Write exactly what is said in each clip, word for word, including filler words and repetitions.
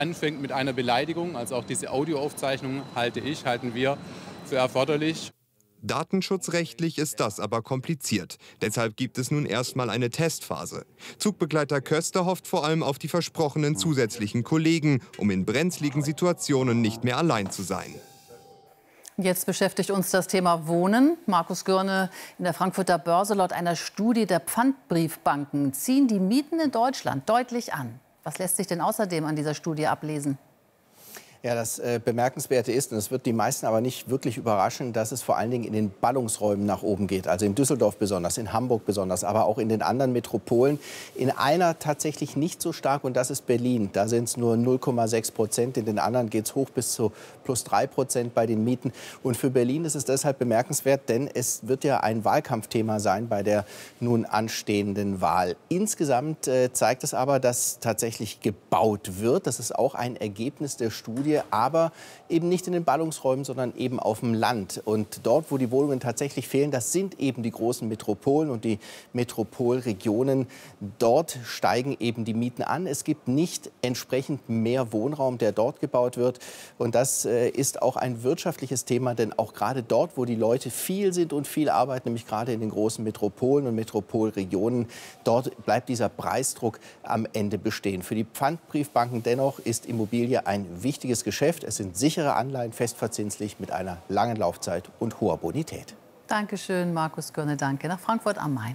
Anfängt mit einer Beleidigung, also auch diese Audioaufzeichnung halte ich, halten wir für erforderlich. Datenschutzrechtlich ist das aber kompliziert. Deshalb gibt es nun erstmal eine Testphase. Zugbegleiter Köster hofft vor allem auf die versprochenen zusätzlichen Kollegen, um in brenzligen Situationen nicht mehr allein zu sein. Jetzt beschäftigt uns das Thema Wohnen. Markus Gürne, in der Frankfurter Börse laut einer Studie der Pfandbriefbanken ziehen die Mieten in Deutschland deutlich an. Was lässt sich denn außerdem an dieser Studie ablesen? Ja, das äh, Bemerkenswerte ist, und das wird die meisten aber nicht wirklich überraschen, dass es vor allen Dingen in den Ballungsräumen nach oben geht. Also in Düsseldorf besonders, in Hamburg besonders, aber auch in den anderen Metropolen. In einer tatsächlich nicht so stark, und das ist Berlin. Da sind es nur null Komma sechs Prozent. In den anderen geht es hoch bis zu plus drei Prozent bei den Mieten. Und für Berlin ist es deshalb bemerkenswert, denn es wird ja ein Wahlkampfthema sein bei der nun anstehenden Wahl. Insgesamt äh, zeigt es aber, dass tatsächlich gebaut wird. Das ist auch ein Ergebnis der Studie. Aber eben nicht in den Ballungsräumen, sondern eben auf dem Land. Und dort, wo die Wohnungen tatsächlich fehlen, das sind eben die großen Metropolen und die Metropolregionen. Dort steigen eben die Mieten an. Es gibt nicht entsprechend mehr Wohnraum, der dort gebaut wird. Und das äh, ist auch ein wirtschaftliches Thema, denn auch gerade dort, wo die Leute viel sind und viel arbeiten, nämlich gerade in den großen Metropolen und Metropolregionen, dort bleibt dieser Preisdruck am Ende bestehen. Für die Pfandbriefbanken dennoch ist Immobilie ein wichtiges Geschäft. Es sind sichere Anleihen, festverzinslich, mit einer langen Laufzeit und hoher Bonität. Dankeschön, Markus Gürne, danke. Nach Frankfurt am Main.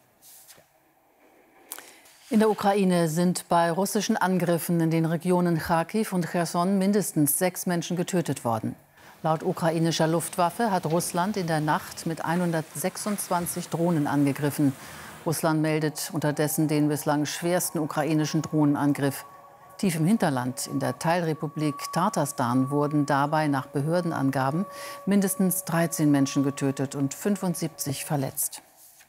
In der Ukraine sind bei russischen Angriffen in den Regionen Charkiw und Cherson mindestens sechs Menschen getötet worden. Laut ukrainischer Luftwaffe hat Russland in der Nacht mit hundertsechsundzwanzig Drohnen angegriffen. Russland meldet unterdessen den bislang schwersten ukrainischen Drohnenangriff. Tief im Hinterland in der Teilrepublik Tatarstan wurden dabei nach Behördenangaben mindestens dreizehn Menschen getötet und fünfundsiebzig verletzt.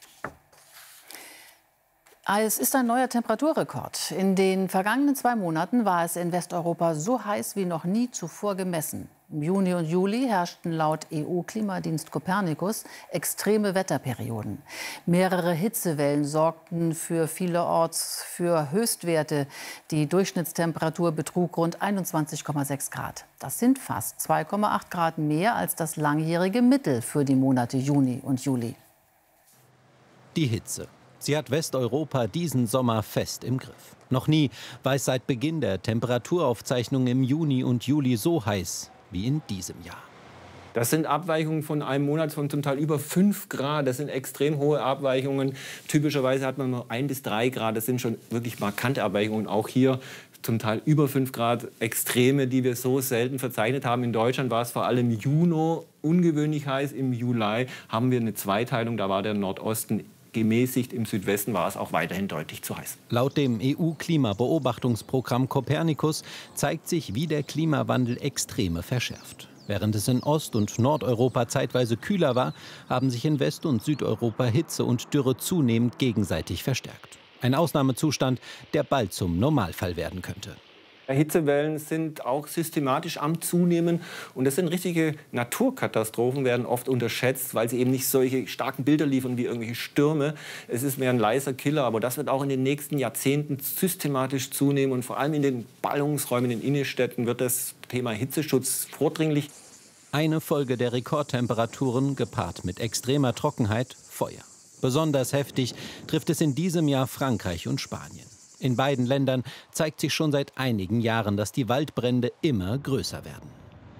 Es ist ein neuer Temperaturrekord. In den vergangenen zwei Monaten war es in Westeuropa so heiß wie noch nie zuvor gemessen. Im Juni und Juli herrschten laut E U-Klimadienst Copernicus extreme Wetterperioden. Mehrere Hitzewellen sorgten für vielerorts für Höchstwerte. Die Durchschnittstemperatur betrug rund einundzwanzig Komma sechs Grad. Das sind fast zwei Komma acht Grad mehr als das langjährige Mittel für die Monate Juni und Juli. Die Hitze. Sie hat Westeuropa diesen Sommer fest im Griff. Noch nie war es seit Beginn der Temperaturaufzeichnungen im Juni und Juli so heiß wie in diesem Jahr. Das sind Abweichungen von einem Monat von zum Teil über fünf Grad. Das sind extrem hohe Abweichungen. Typischerweise hat man nur ein bis drei Grad. Das sind schon wirklich markante Abweichungen. Auch hier zum Teil über fünf Grad Extreme, die wir so selten verzeichnet haben. In Deutschland war es vor allem im Juni ungewöhnlich heiß. Im Juli haben wir eine Zweiteilung. Da war der Nordosten gemäßigt, im Südwesten war es auch weiterhin deutlich zu heiß. Laut dem E U-Klimabeobachtungsprogramm Copernicus zeigt sich, wie der Klimawandel Extreme verschärft. Während es in Ost- und Nordeuropa zeitweise kühler war, haben sich in West- und Südeuropa Hitze und Dürre zunehmend gegenseitig verstärkt. Ein Ausnahmezustand, der bald zum Normalfall werden könnte. Hitzewellen sind auch systematisch am Zunehmen. Und das sind richtige Naturkatastrophen, werden oft unterschätzt, weil sie eben nicht solche starken Bilder liefern wie irgendwelche Stürme. Es ist mehr ein leiser Killer, aber das wird auch in den nächsten Jahrzehnten systematisch zunehmen. Und vor allem in den Ballungsräumen, in den Innenstädten wird das Thema Hitzeschutz vordringlich. Eine Folge der Rekordtemperaturen gepaart mit extremer Trockenheit, Feuer. Besonders heftig trifft es in diesem Jahr Frankreich und Spanien. In beiden Ländern zeigt sich schon seit einigen Jahren, dass die Waldbrände immer größer werden.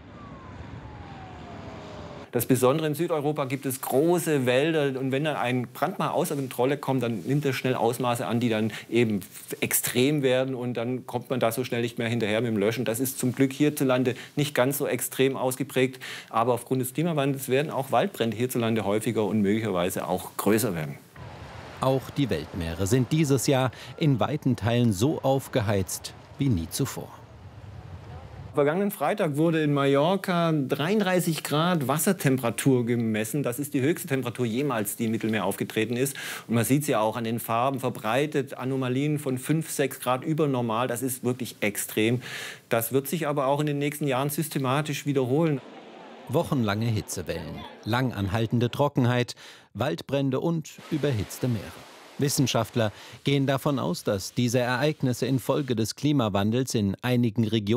Das Besondere in Südeuropa gibt es große Wälder. Und wenn dann ein Brand mal außer Kontrolle kommt, dann nimmt er schnell Ausmaße an, die dann eben extrem werden. Und dann kommt man da so schnell nicht mehr hinterher mit dem Löschen. Das ist zum Glück hierzulande nicht ganz so extrem ausgeprägt. Aber aufgrund des Klimawandels werden auch Waldbrände hierzulande häufiger und möglicherweise auch größer werden. Auch die Weltmeere sind dieses Jahr in weiten Teilen so aufgeheizt wie nie zuvor. Vergangenen Freitag wurde in Mallorca dreiunddreißig Grad Wassertemperatur gemessen. Das ist die höchste Temperatur jemals, die im Mittelmeer aufgetreten ist. Und man sieht es ja auch an den Farben verbreitet. Anomalien von fünf, sechs Grad über normal. Das ist wirklich extrem. Das wird sich aber auch in den nächsten Jahren systematisch wiederholen. Wochenlange Hitzewellen, lang anhaltende Trockenheit, Waldbrände und überhitzte Meere. Wissenschaftler gehen davon aus, dass diese Ereignisse infolge des Klimawandels in einigen Regionen